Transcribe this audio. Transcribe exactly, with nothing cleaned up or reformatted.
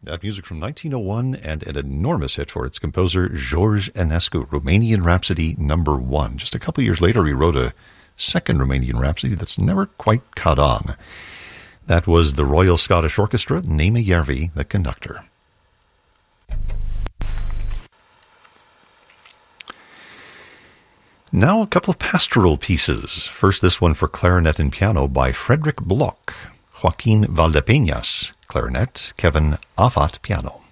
That music from nineteen oh one and an enormous hit for its composer, George Enescu, Romanian Rhapsody number one. Just a couple years later, he wrote a second Romanian Rhapsody that's never quite caught on. That was the Royal Scottish Orchestra, Naima Järvi, the conductor. Now a couple of pastoral pieces. First, this one for clarinet and piano by Frederick Bloch, Joaquin Valdepeñas, clarinet, Kevin Afat, piano.